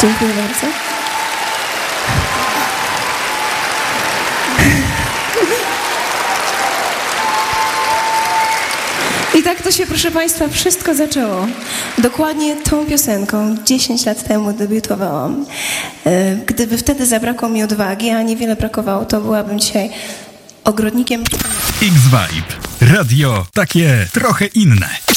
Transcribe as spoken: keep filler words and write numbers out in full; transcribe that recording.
Dziękuję bardzo. I tak to się, proszę Państwa, wszystko zaczęło. Dokładnie tą piosenką dziesięć lat temu debiutowałam. Gdyby wtedy zabrakło mi odwagi, a niewiele brakowało, to byłabym dzisiaj ogrodnikiem. X-Vibe. Radio takie trochę inne.